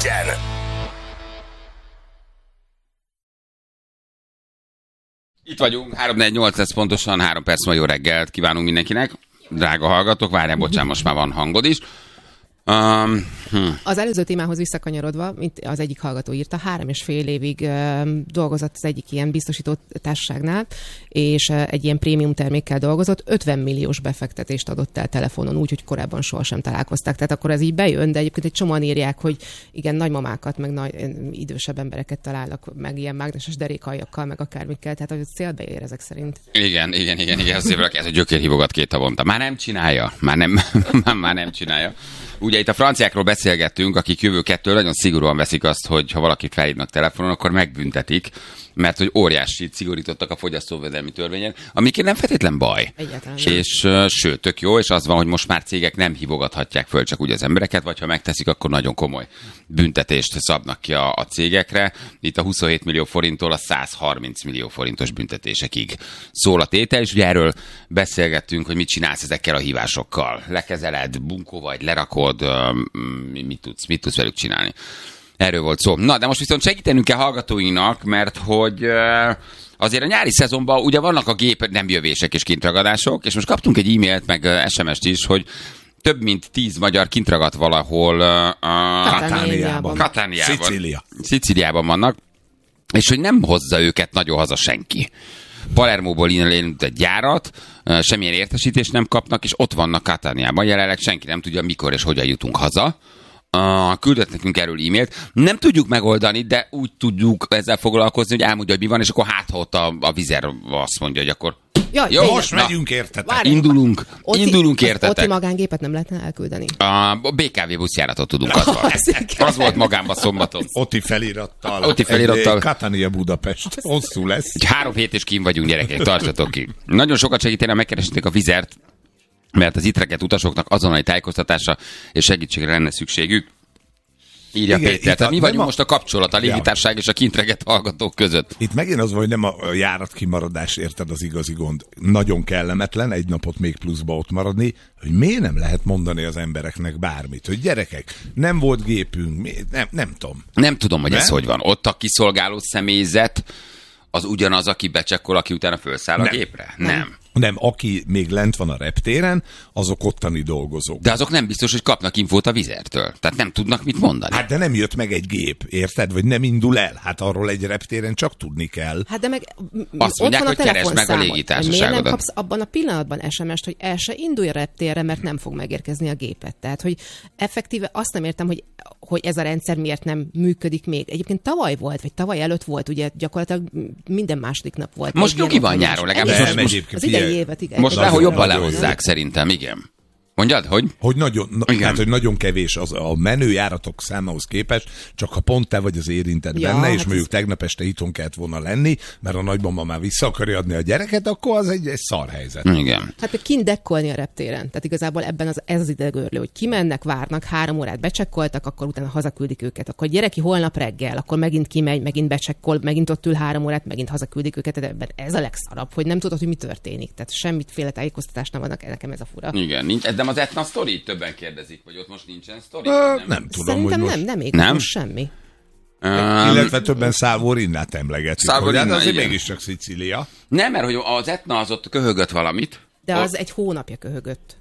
legyen! Itt vagyunk, 3-4-8 lesz pontosan, 3 perc, ma jó reggelt kívánunk mindenkinek. Drága hallgatók, várjál, bocsánat, most már van hangod is. Az előző témához visszakanyarodva, mint az egyik hallgató írta, 3,5 évig dolgozott az egyik ilyen biztosító társaságnál, és egy ilyen prémium termékkel dolgozott, 50 milliós befektetést adott el telefonon, úgy, hogy korábban sohasem találkoztak. Tehát akkor ez így bejön, de egyébként egy csomóan írják, hogy igen, nagymamákat, meg idősebb embereket találnak, meg ilyen mágneses derékaljakkal, meg akármikkel, tehát hogy célbe ér ezek szerint. Igen, azért ez a gyökérhívogat 2 havonta. Már nem csinálja, már nem csinálja. Ugye itt a franciákról beszélgettünk, akik jövőkettől nagyon szigorúan veszik azt, hogy ha valakit felhívnak telefonon, akkor megbüntetik, mert hogy óriásit szigorítottak a fogyasztóvédelmi törvényen, amikért nem feltétlen baj. Egyáltalán. És sőt, tök jó, és az van, hogy most már cégek nem hívogathatják föl csak úgy az embereket, vagy ha megteszik, akkor nagyon komoly büntetést szabnak ki a cégekre. Itt a 27 millió forinttól a 130 millió forintos büntetésekig szól a tétel, és ugye erről beszélgettünk, hogy mit csinálsz ezekkel a hívásokkal. Lekezeled, bunkó vagy, lerakod, mit tudsz velük csinálni. Erről volt szó. Na, de most viszont segítenünk kell hallgatóinknak, mert hogy azért a nyári szezonban ugye vannak a gép nem jövések és kintragadások, és most kaptunk egy e-mailt, meg SMS-t is, hogy több mint 10 magyar kintragadt valahol Katániában. Szicíliában vannak, és hogy nem hozza őket nagyon haza senki. Palermóból indult egy gyárat, semmilyen értesítést nem kapnak, és ott vannak Katániában. Jelenleg senki nem tudja, mikor és hogyan jutunk haza. Küldött nekünk erről e-mailt. Nem tudjuk megoldani, de úgy tudjuk ezzel foglalkozni, hogy elmondja, hogy mi van, és akkor hát, ha ott a Vizer azt mondja, hogy akkor jó, most megyünk, értetek. Indulunk, értetek. Otti magángépet nem lehetne elküldeni? A BKV buszjáratot tudunk adva. Az volt magámban szombaton. Otti felirattal. Katánia Budapest. Hosszú lesz. 3 hét és kín vagyunk, gyerekek, tartsatok ki. Nagyon sokat segítene, megkeresnék a Vizert, mert az itt reggelt utasoknak azonnali tájékoztatásra és segítségre lenne szükségük. Írja igen, Péter. Tehát mi vagyunk most a kapcsolat a légitársaság és a kintreget hallgatók között? Itt megint az van, hogy nem a járat kimaradás, érted, az igazi gond. Nagyon kellemetlen egy napot még pluszba ott maradni, hogy miért nem lehet mondani az embereknek bármit, hogy gyerekek, nem volt gépünk, nem tudom. Nem tudom, hogy ez hogy van. Ott a kiszolgáló személyzet az ugyanaz, aki becsekkol, aki utána felszáll a gépre? Nem, aki még lent van a reptéren, azok ottani dolgozók. De azok nem biztos, hogy kapnak infót a Vizertől. Tehát nem tudnak mit mondani. Hát de nem jött meg egy gép, érted? Vagy nem indul el. Hát arról egy reptéren csak tudni kell. Hát de meg azt mondják, hogy keresd meg a légitársaságodat. Miért nem kapsz abban a pillanatban SMS-t, hogy el se indulj a reptérre, mert nem fog megérkezni a gépet. Tehát, hogy effektíve azt nem értem, hogy ez a rendszer miért nem működik még. Egyébként tavaly előtt volt, ugye gyakorlatilag minden második nap volt. Most nyugi van nyáron, legalábbis az idei évet, igen. Most már jobban lehozzák szerintem, igen. Mondjad, hogy? Hogy nagyon kevés az a menőjáratok számához képest, csak ha pont te vagy az érintett benne, és mondjuk tegnap este itthon kellett volna lenni, mert a nagymama már vissza akarja adni a gyereket, akkor az egy szar helyzet. Igen. Hát kint dekkolni a reptéren. Tehát igazából ebben ez az idegörlő, hogy kimennek, várnak, 3 órát becsekkoltak, akkor utána hazaküldik őket. Akkor gyereki holnap reggel, akkor megint kimegy, megint becsekkol, megint ott ül 3 órát, megint hazaküldik őket. Tehát ebben ez a legszarabb, hogy nem tudod, hogy mi történik. Tehát semmiféle tájékoztatást nem adnak, nekem ez a fura. Igen, nincs. De az Etna sztori? Többen kérdezik, hogy ott most nincsen sztori? Nem tudom, szerintem hogy most... nem még semmi. Illetve többen Szálvorinnát emlegetik. Szálvorinna, azért mégiscsak Szicília. Nem, mert hogy az Etna az ott köhögött valamit. De az egy hónapja köhögött.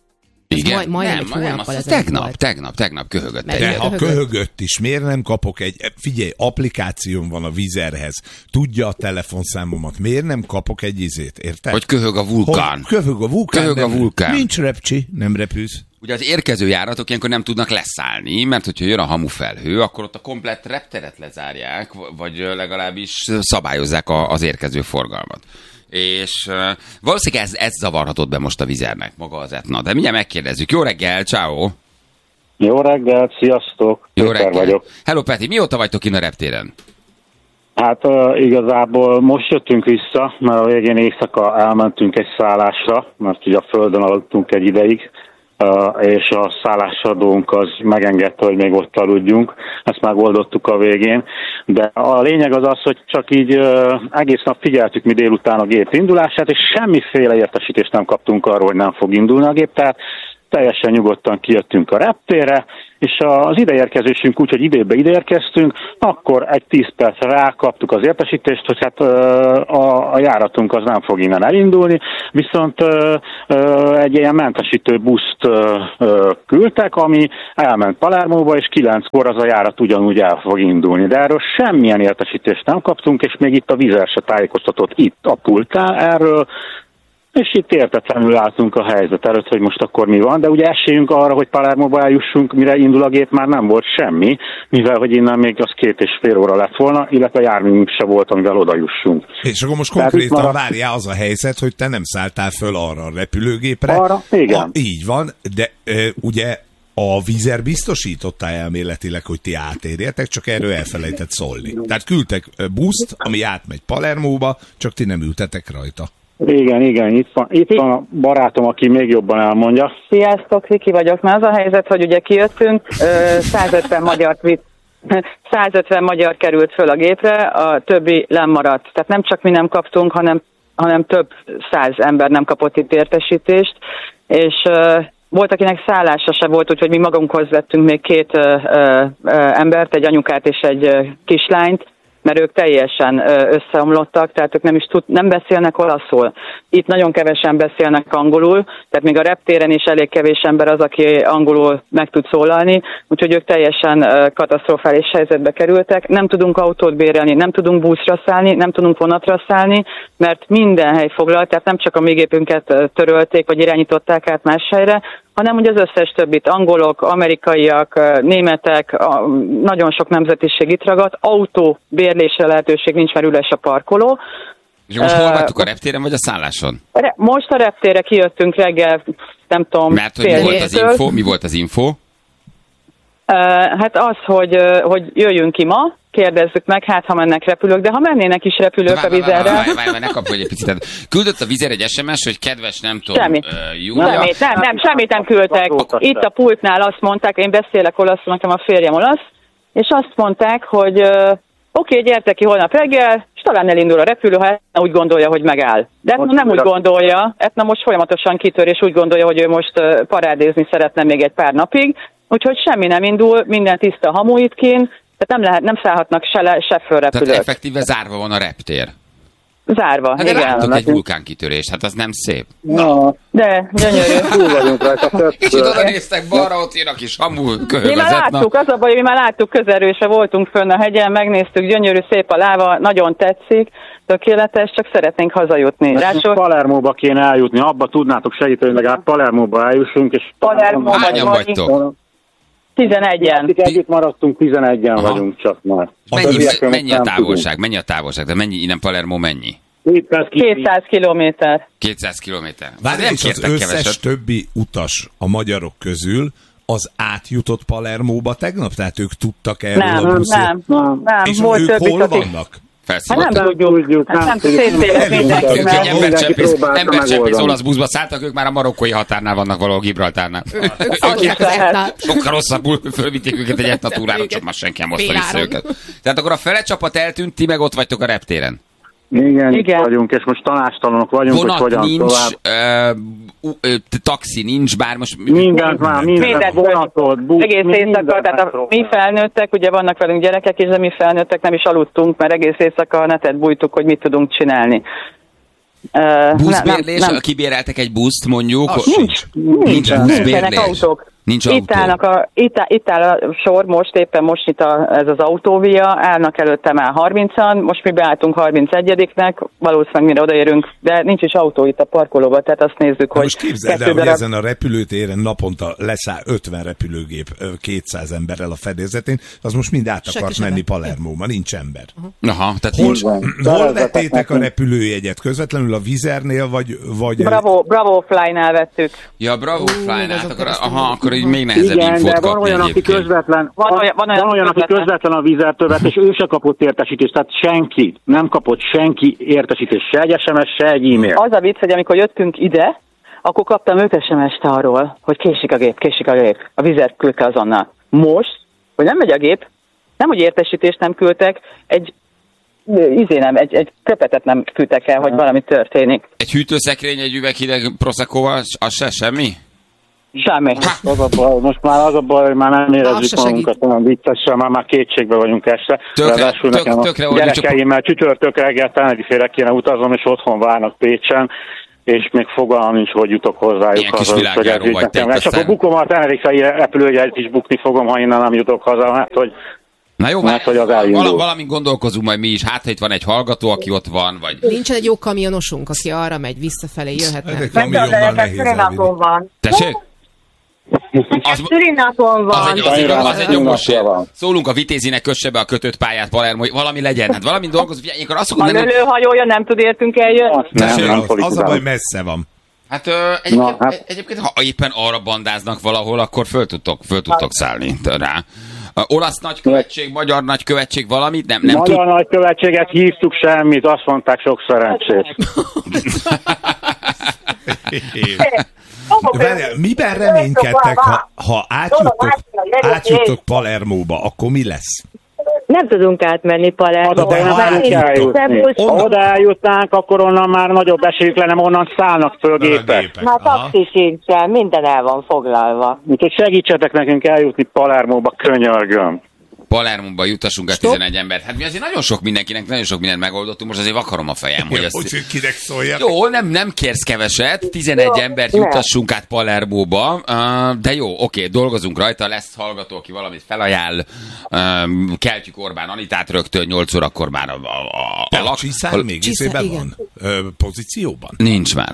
Igen? Majdnem egy hónappal ezelőtt tegnap köhögött. De ha köhögött is, miért nem kapok figyelj, applikációm van a Vizerhez, tudja a telefonszámomat, miért nem kapok egy izét, érted? Hogy köhög a vulkán. Köhög a vulkán. Nincs repcsi, nem repülsz. Ugye az érkező járatok ilyenkor nem tudnak leszállni, mert hogyha jön a hamufelhő, akkor ott a komplett repteret lezárják, vagy legalábbis szabályozzák az érkező forgalmat. És valószínűleg ez zavarhatott be most a Vizernek, maga az Etna. De mindjárt megkérdezzük. Jó reggel, ciao. Jó reggelt, sziasztok. Jó reggel. Vagyok. Hello Peti, mióta vagytok innen a reptéren? Hát igazából most jöttünk vissza, mert a végén éjszaka elmentünk egy szállásra, mert ugye a földön aludtunk egy ideig, és a szállásadónk az megengedte, hogy még ott aludjunk. Ezt megoldottuk a végén. De a lényeg az az, hogy csak így egész nap figyeltük mi délután a gép indulását, és semmiféle értesítést nem kaptunk arról, hogy nem fog indulni a gép. Tehát teljesen nyugodtan kijöttünk a reptérre, és az ideérkezésünk úgy, hogy időbe érkeztünk, akkor egy 10 percre rákaptuk az értesítést, hogy hát a járatunk az nem fog innen elindulni, viszont egy ilyen mentesítő buszt küldtek, ami elment Palermóba, és 9-kor az a járat ugyanúgy el fog indulni. De erről semmilyen értesítést nem kaptunk, és még itt a Wizz se tájékoztatott itt a pultán erről, és itt értetlenül álltunk a helyzet előtt, hogy most akkor mi van, de ugye esélyünk arra, hogy Palermóba eljussunk, mire indul a gép, már nem volt semmi, mivel hogy innen még az 2,5 óra lett volna, illetve járművünk se volt, amivel oda jussunk. És akkor most konkrétan várjál az a helyzet, hogy te nem szálltál föl arra a repülőgépre. Arra? Igen. Így van, de ugye a Wizz biztosította elméletileg, hogy ti átérjetek, csak erről elfelejtett szólni. Tehát küldtek buszt, ami átmegy Palermóba, csak ti nem ültetek rajta. Igen, itt van a barátom, aki még jobban elmondja. Sziasztok, Viki vagyok. Már az a helyzet, hogy ugye kijöttünk, 150 magyar került föl a gépre, a többi lemaradt. Tehát nem csak mi nem kaptunk, hanem több 100 ember nem kapott itt értesítést, és volt, akinek szállása se volt, úgyhogy mi magunkhoz vettünk még 2 embert, egy anyukát és egy kislányt, mert ők teljesen összeomlottak, tehát ők nem beszélnek olaszul. Itt nagyon kevesen beszélnek angolul, tehát még a reptéren is elég kevés ember az, aki angolul meg tud szólalni, úgyhogy ők teljesen katasztrofális helyzetbe kerültek. Nem tudunk autót bérelni, nem tudunk buszra szállni, nem tudunk vonatra szállni, mert minden hely foglalt, tehát nem csak a mi gépünket törölték, vagy irányították át más helyre, hanem ugye az összes többit, angolok, amerikaiak, németek, nagyon sok nemzetiség itt ragadt, autó bérlésre lehetőség nincs, mert üres a parkoló. És most hol vagytok, a reptéren vagy a szálláson? Most a reptére kijöttünk reggel, nem tudom, mert hogy mi volt az info? Mi volt az info? Hát az, hogy jöjjünk ki ma, kérdezzük meg, hát ha mennek repülők, de ha mennének is repülők a Wizzerre. Várj, ne kapj egy picit. Küldött a Wizz egy SMS, hogy kedves, nem tudom, Júlia. Semmit nem küldtek. Itt a pultnál azt mondták, én beszélek olaszul, nekem a férjem olasz, és azt mondták, hogy oké, gyertek ki holnap reggel, és talán elindul a repülő, ha Etna úgy gondolja, hogy megáll. De Etna nem úgy gondolja, Etna most folyamatosan kitör, és úgy gondolja, hogy ő most parádézni szeretne még egy pár napig, úgyhogy semmi nem indul, minden tiszta hamu itt kint, tehát nem szállhatnak se föl repülők. Tehát effektíve zárva van a reptér. Zárva, hát igen. Láttuk egy vulkánkitörést, hát az nem szép. No. De, gyönyörű. Túl vagyunk rajta. És oda néztek balra, ott jön a kis hamu köhögözet. Mi már láttuk, az a baj, mi már láttuk közelről, és voltunk fönn a hegyen, megnéztük, gyönyörű, szép a láva, nagyon tetszik, tökéletes, csak szeretnénk hazajutni. Ráadásul Palermóba kéne eljutni, abba tudnátok segíteni, hogy legalább Palermóba eljussunk, és... Hányan vagytok? 11-en. Együtt maradtunk, 11-en vagyunk csak már. Mennyi a távolság? Mennyi a távolság? De mennyi, innen Palermo mennyi? 200 kilométer. 200 kilométer. Várj, és az összes keveset. Többi utas a magyarok közül az átjutott Palermóba tegnap? Tehát ők tudtak erről a buszról? Nem. És ők hol vannak? Hát nem tudjuk. Nem embercsempész olasz buszba szálltak, ők már a marokkói határnál vannak valahol Gibraltárnál. Sokkal rosszabbul fölvitték őket egy Etna túrára, csak már senki nem hozta vissza őket. Tehát akkor a fele csapat eltűnt, ti meg ott vagytok a reptéren. Igen. Vagyunk, és most tanástalanok vagyunk, vonat hogy hogyan nincs, tovább. Taxi nincs, bár most... Mindent vonatot, busz. Egész éjszaka, tehát mi felnőttek, ugye vannak velünk gyerekek, és de mi felnőttek nem is aludtunk, mert egész éjszaka a netet bújtuk, hogy mit tudunk csinálni. Buszbérlés? Kibéreltek egy buszt, mondjuk? Nincs buszbérlés. Nincs autó. Itt áll a sor, éppen most itt ez az autóvia, állnak előtte már 30-an, most mi beálltunk 31-nek, valószínűleg mire odaérünk, de nincs is autó itt a parkolóban, tehát azt nézzük, hogy... Most képzeld el, hogy ezen a repülőtéren naponta leszáll 50 repülőgép 200 emberrel a fedélzetén, az most mind át akart menni Palermóba, nincs ember. Aha, tehát hol vettétek a repülőjegyet? Közvetlenül a Wizz-nél, vagy... Bravo Fly-nál vettük. Ja, Bravo Fly-nál, akkor így még nehezebb infót kapni. Van olyan, aki közvetlen a Wizz-től vett, és ő se kapott értesítést, tehát senki, nem kapott senki értesítést, se egy SMS, se egy e-mail. Az a vicc, hogy amikor jöttünk ide, akkor kaptam 5 SMS-t arról, hogy késik a gép. A Wizz küldte azonnal. Most, hogy nem megy a gép, nem, hogy értesítést nem küldtek, egy köpetet nem küldtek el, hogy valami történik. Egy hűtőszekrény, egy üveg hideg Proseccoval, az se semmi? Semmi. Az a baj, most már az a baj, hogy már nem érezzük magunkat olyan viccesen, már kétségbe vagyunk este. Ráadásul nekem a gyerekeimmel csütörtök reggel Tenerifére kéne utazom, és otthon várnak Pécsen, és még fogalmam nincs, hogy jutok hozzájuk. Ilyen kis világjáró vagy te. És akkor bukom a Tenerifei repülőjegyet is bukni fogom, ha innen nem jutok haza, hát hogy... Na jó, hát, hogy az valamint gondolkozunk majd mi is. Hát, ha itt van egy hallgató, aki ott van, vagy... Nincsen egy jó kamionosunk, aki arra megy, visszafelé jöhetne. Egy kamionnal nehéz elvinni. Tessék? Szülinapon van. Az egy jogos. Szólunk a Vitézinek, kösse be a kötött pályát, Palermo, valami legyen. Hát valami dolgozunk. Ilyenkor azt A lőhajója nem tud értünk eljönni? Az a baj, messze van. Hát egyébként, ha éppen arra bandáznak valahol, akkor föl tudtok szállni rá. Olasz nagykövetség, magyar nagykövetség, valamit? Nem magyar nagykövetséget hívtuk, semmit, azt mondták, sok szerencsét. Miben reménykedtek, ha átjutok Palermóba, akkor mi lesz? Nem tudunk átmenni Palermóba. Ha oda eljutnánk, akkor onnan már nagyobb esélyük lenne, onnan szállnak föl gépek. Már taxi sincsen, minden el van foglalva. Úgyhogy segítsetek nekünk eljutni Palermóba, könyörgöm. Palermóba jutassunk el 11 embert. Hát mi azért nagyon sok mindent megoldottunk, most azért vakarom a fejem, hogy hogy kinek szóljak. Jó, nem kérsz keveset, 11 embert jutassunk át Palermóba, de jó, oké, dolgozunk rajta, lesz hallgató, aki valamit felajánl, keltjük Orbán Anitát rögtön 8 órakor már a Csiszár még izében van? Pozícióban? Nincs már.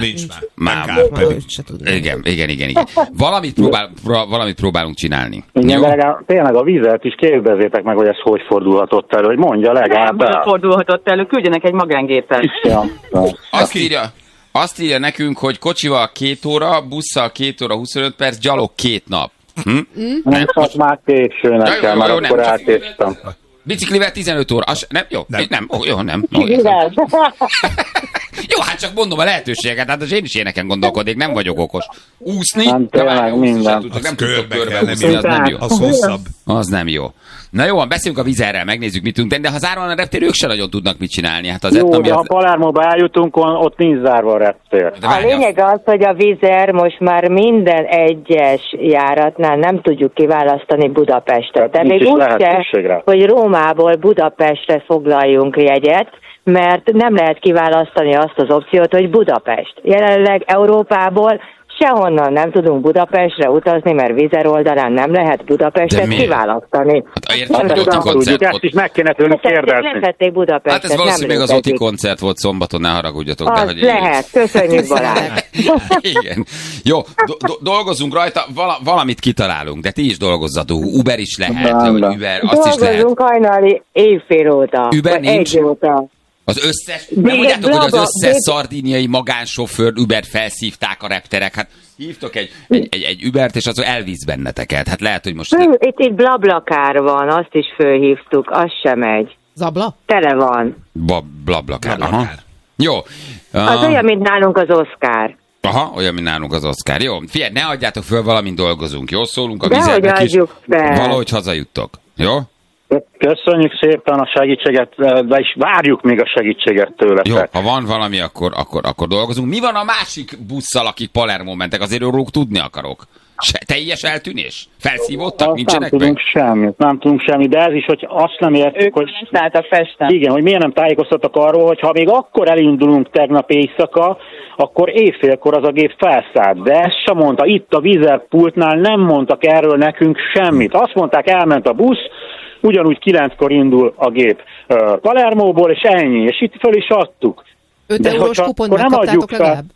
Igen. Valamit próbálunk csinálni. Igen, de legalább tényleg a vizet is kérdezzétek meg, hogy ez hogy fordulhatott elő, hogy mondja legalább. Nem fordulhatott elő, küldjenek egy magángépet. Azt írja nekünk, hogy kocsival 2 óra, busszal 2 óra 25 perc, gyalog 2 nap. Nem, az már késő nekem, már akkor átéstem. Biciklivel 15 óra. Nem, jó. Nem. Jó, hát csak mondom a lehetőséget, hát én is éneken gondolkodik, nem vagyok okos. Úszni, nem tudtok körbeúszni, az nem jó. Az hosszabb. Az nem jó. Na jó, beszéljünk a Vizerrel, megnézzük, mit tudunk tenni, de ha zárva a reptér, ők se nagyon tudnak mit csinálni. Hát az jó, de ha Palermóba eljutunk, ott nincs zárva a reptér. A lényeg az, hogy a Vizer most már minden egyes járatnál nem tudjuk kiválasztani Budapestet. De még úgy se, hogy Rómából Budapestre foglaljunk jegyet, mert nem lehet kiválasztani azt az opciót, hogy Budapest. Jelenleg Európából sehonnan nem tudunk Budapestre utazni, mert Vizer oldalán nem lehet Budapestet kiválasztani. Hát érted, ezt is meg kéne tőlük kérdezni. Lehették Budapestet. Hát ez valószínűleg az OTI koncert volt szombaton, ne haragudjatok. Az de, lehet, köszönjük Balázs. Igen. Jó, dolgozunk rajta, valamit kitalálunk, de ti is dolgozzatok. Uber is lehet, hogy Uber, azt is lehet. Dolgozunk hajnali éjfél óta. Uber nincs. Az összes, nem mondjátok, hogy az összes szardíniai magánsofőr Ubert felszívták a repterek. Hát hívtok egy Ubert, és az elvisz benneteket. Hát lehet, hogy most... Itt BlaBlaCar van, azt is fölhívtuk, az sem megy. Zabla? Tele van. BlaBlaCar, aha. Jó. Az olyan, mint nálunk az Oscar. Aha, olyan, mint nálunk az Oscar. Jó, figyelj, ne adjátok föl, valamint dolgozunk, jó? Szólunk a Vizernek is. Valahogy hazajuttok, jó? Köszönjük szépen a segítséget, de is várjuk még a segítséget tőletek. Jó, ha van valami, akkor dolgozunk. Mi van a másik busszal, akik Palermo mentek? Azért róluk tudni akarok. Teljes eltűnés? Felszívódtak? Nincsenek meg? Nem tudunk semmit, de ez is, hogy azt nem értük, hogy... Ők Pesten. Igen, hogy miért nem tájékoztattak arról, hogy ha még akkor elindulunk tegnap éjszaka, akkor éjfélkor az a gép felszállt. De ezt sem mondta. Itt a Vizer pultnál nem mondtak erről nekünk semmit. Azt mondták, elment a busz, ugyanúgy 9-kor indul a gép Palermóból, és ennyi. És itt föl is adtuk. 5 eurós kupont megkaptátok legalább?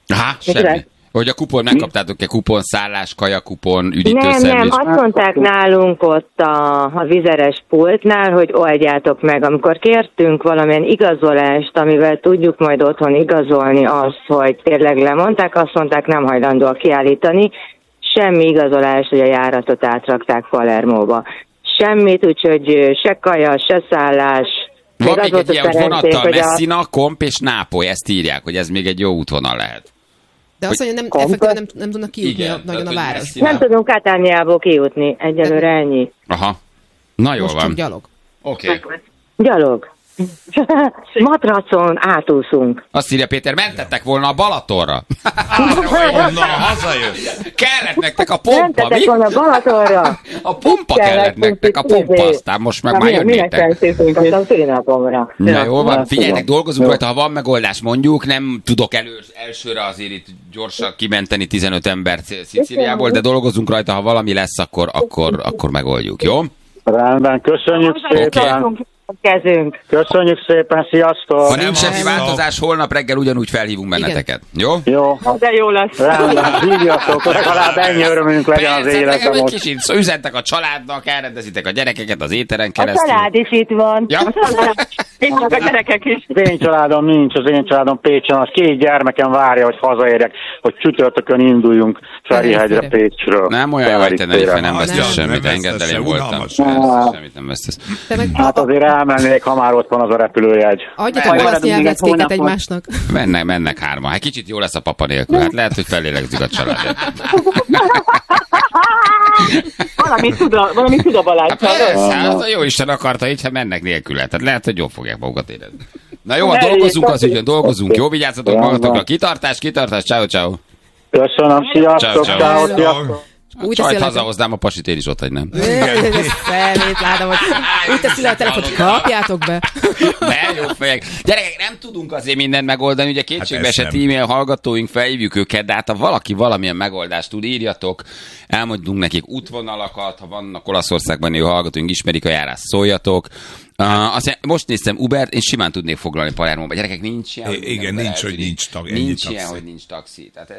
Semmi. Hogy a kupon megkaptátok-e kupon, szállás, kajakupon, üdítőszerviz? Nem, azt mondták nálunk ott a Vizeres pultnál, hogy oldjátok meg. Amikor kértünk valamilyen igazolást, amivel tudjuk majd otthon igazolni azt, hogy tényleg lemondták, azt mondták, nem hajlandóak kiállítani. Semmi igazolás, hogy a járatot átrakták Palermóba. Semmit, úgyhogy se kaja, se szállás. Van még egy ilyen vonattal, Messina, Komp és Nápoly, ezt írják, hogy ez még egy jó útvonal lehet. De azt mondja, nem tudnak kijutni nagyon a város. Nem tudunk Katániából kijutni, egyelőre ennyi. Aha. Na jól most van. Most gyalog. Oké. Gyalog. Matracon átúszunk. Azt írja Péter, mentettek volna a Balatonra. Onnan hazajött. Kellett nektek a pompa, mentetek mi? volna Balatonra. A pompa kellett nektek, a pompa, aztán most meg már jönnétek. Minek felszívtunk, aztán szülinapomra. Na jó van, figyeljetek, dolgozunk rajta, ha van megoldás, mondjuk, nem tudok elsőre azért itt gyorsan kimenteni 15 embert Szicíliából, de dolgozunk rajta, ha valami lesz, akkor megoldjuk, jó? Rendben, köszönjük szépen. Kezünk. Köszönjük szépen, sziasztok! Ha nincs semmi változás, holnap reggel ugyanúgy felhívunk benneteket. Jó? Jó. De jó lesz. Rendben, hívjatok, legalább ennyi örömünk legyen az életem egy most. kicsit üzentek a családnak, elrendezitek a gyerekeket az éteren keresztül. A család is itt van. Ja? Én meg a gyerekek is. Az én családom nincs, az én családom Pécsen, az 2 gyermekem várja, hogy hazaérjek, hogy csütörtökön induljunk Ferihegyre Pécsről. Nem olyan vagy, te Nerife, nem Nem, vesztesz nem semmit, engedd el, én voltam. unalmas. Semmit nem vesztesz. Hát azért elmennék, ha már ott van az a repülőjegy. Adjatok meg azt nyelvleckéket egymásnak. Mennek hárman. Hát kicsit jó lesz a papa nélkül. Hát lehet, hogy fellélegzik a családja. Valami tud a Balázs. Hát persze, az a jó Isten akarta így, ha mennek nélküle. Tehát lehet, hogy jól fogják magukat érezni. Na jó, dolgozunk az ügyön, dolgozunk. Jó, vigyázzatok magatokra. Kitartás, ciao, ciao. Köszönöm, sziasztok, Ciao. sziasztok. Úgy Csajt teszi hazahoznám, a pasit én is ott hagynám. Szemét látom, hogy úgy teszi le a telefont, kapjátok be. Ne, jó fejek. Gyerekek, nem tudunk azért mindent megoldani, ugye kétségbe ezt esett nem. e-mail hallgatóink, felhívjuk őket, de hát ha valaki valamilyen megoldást tud, írjatok, elmondunk nekik útvonalakat, ha vannak Olaszországban élő hallgatóink, ismerik a járást, szóljatok. Most néztem Ubert, én simán tudnék foglalni Palermóba. Gyerekek, nincs ilyen. Igen, nincs, hogy nincs Nincs ilyen, hogy nincs taxi. Tehát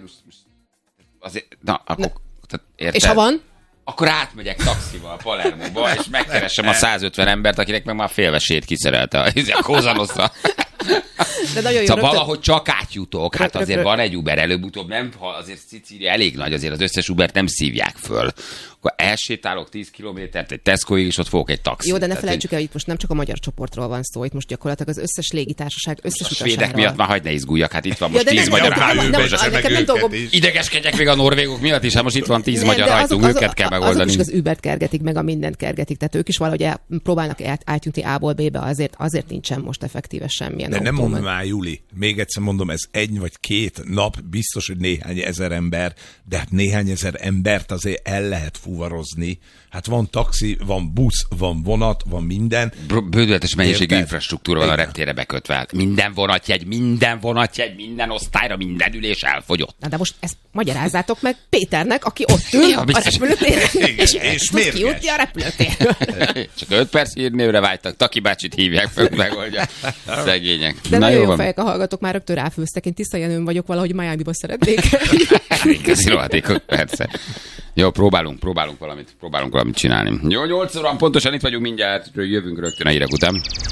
azért, na, akkor... Érted? És ha van? Akkor átmegyek taxival Palermóba, és megkeresem a 150 embert, akinek meg már félvesét kiszerelte a Cosa De nagyon jó. Szóval valahogy csak átjutok. Hát azért van egy Uber előbb-utóbb, nem? Ha azért Szicília elég nagy, azért az összes Ubert nem szívják föl. Akkor elsétálok 10 kilométert egy Tescoig, és ott fogok egy taxit. Jó, de ne felejtsük el, hogy itt most nem csak a magyar csoportról van szó, itt most gyakorlatilag az összes légitársaság összes a svédek utasáról. miatt már hagyd ne izguljak, hát itt van most Ja, de 10 nem, magyar nem, rajtunk. nekem nem dolgom. Idegeskedjek még a norvégok miatt is, hát most itt van 10 magyar De rajtunk, őket kell megoldani. Azok is az Ubert kergetik, meg a mindent kergetik, tehát ők is valahogy próbálnak átjutni A-ból B-be, azért nincsen most effektíve semmilyen. De nem mondom már, Juli, még egyszer mondom, ez 1 vagy 2 nap, biztos, hogy néhány ezer ember, de hát néhány ezer embert azért el lehet fuvarozni. Hát van taxi, van busz, van vonat, van minden. Bődületes mennyiségű Érted? infrastruktúra van a reptérre bekötve. Minden vonatjegy, minden osztályra, minden ülés elfogyott. Na de most ezt magyarázzátok meg Péternek, aki ott ül Ja, a biztos. repülőtéren, Igen, és tud mérges. kijutni a repülőtérről. Csak 5 perc hírnévre vágytak, Taki bácsit hívják fel, megoldja. Szegények. De Na nagyon jó van. fejek a hallgatók, már rögtön ráfőztek. Én Tiszta Jenőn vagyok, valahogy Miami-ba szeretnék. Köszi rohadékot, persze. Jó, próbálunk valamit csinálni. Jó, 8 óra pontosan itt vagyunk mindjárt, jövünk rögtön a hírek után.